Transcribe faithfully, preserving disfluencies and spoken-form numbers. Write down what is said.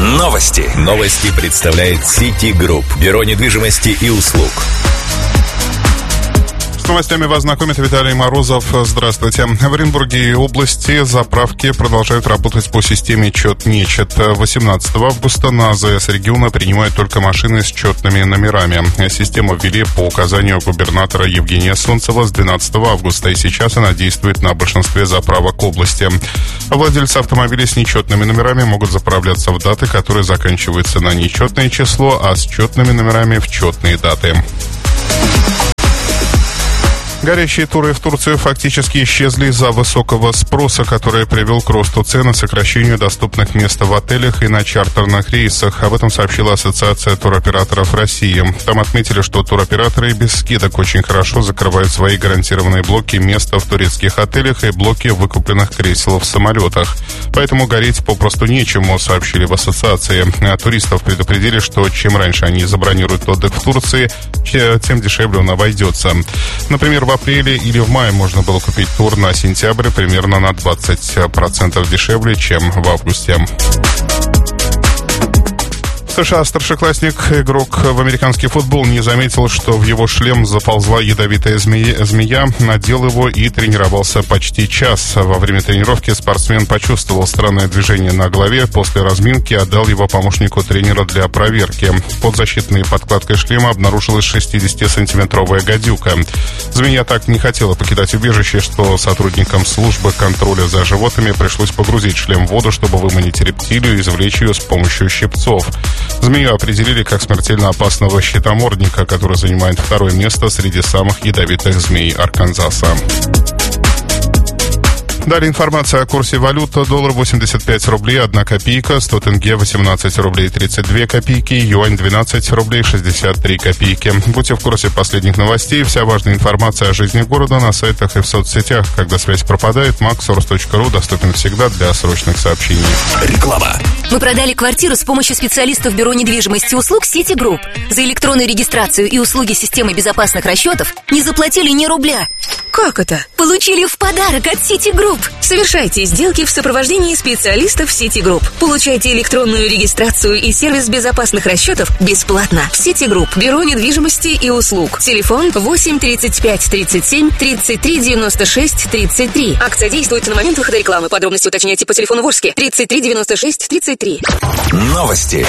Новости. Новости представляет City Group. Бюро недвижимости и услуг. С новостями вас знакомит Виталий Морозов. Здравствуйте. В Оренбурге и области заправки продолжают работать по системе чет-нечет. восемнадцатого августа на АЗС региона принимают только машины с четными номерами. Систему ввели по указанию губернатора Евгения Солнцева с двенадцатого августа, и сейчас она действует на большинстве заправок области. Владельцы автомобилей с нечетными номерами могут заправляться в даты, которые заканчиваются на нечетное число, а с четными номерами в четные даты. Горящие туры в Турцию фактически исчезли из-за высокого спроса, который привел к росту цен и сокращению доступных мест в отелях и на чартерных рейсах. Об этом сообщила Ассоциация туроператоров России. Там отметили, что туроператоры без скидок очень хорошо закрывают свои гарантированные блоки места в турецких отелях и блоки выкупленных кресел в самолетах. Поэтому гореть попросту нечему, сообщили в ассоциации. Туристов предупредили, что чем раньше они забронируют отдых в Турции, тем дешевле он обойдется. Например, в апреле или в мае можно было купить тур на сентябрь примерно на двадцать процентов дешевле, чем в августе. В США старшеклассник, игрок в американский футбол, не заметил, что в его шлем заползла ядовитая змея, змея, надел его и тренировался почти час. Во время тренировки спортсмен почувствовал странное движение на голове. После разминки отдал его помощнику тренера для проверки. Под защитной подкладкой шлема обнаружилась шестидесятисантиметровая гадюка. Змея так не хотела покидать убежище, что сотрудникам службы контроля за животными пришлось погрузить шлем в воду, чтобы выманить рептилию и извлечь ее с помощью щипцов. Змею определили как смертельно опасного щитомордника, который занимает второе место среди самых ядовитых змей Арканзаса. Далее информация о курсе валют. Доллар восемьдесят пять рублей одна копейка, сто тенге восемнадцать рублей тридцать две копейки, юань двенадцать рублей шестьдесят три копейки. Будьте в курсе последних новостей. Вся важная информация о жизни города на сайтах и в соцсетях. Когда связь пропадает, максорс точка ру доступен всегда для срочных сообщений. Реклама. Мы продали квартиру с помощью специалистов Бюро недвижимости и услуг City Group. За электронную регистрацию и услуги системы безопасных расчетов не заплатили ни рубля. Как это? Получили в подарок от City Group. Совершайте сделки в сопровождении специалистов City Group. Получайте электронную регистрацию и сервис безопасных расчетов бесплатно. City Group. Бюро недвижимости и услуг. Телефон восемь тридцать пять тридцать семь тридцать три девяносто шесть тридцать три. Акция действует на момент выхода рекламы. Подробности уточняйте по телефону Ворске тридцать три девяносто шесть тридцать три. Новости.